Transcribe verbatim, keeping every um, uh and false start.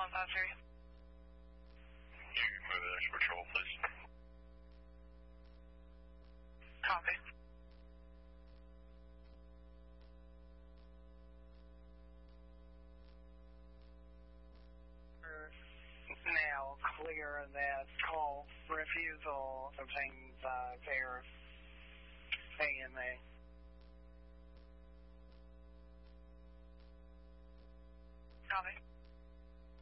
one five three. You can move the next patrol, please. Copy. Now clear that call refusal obtained by their A M A. Copy.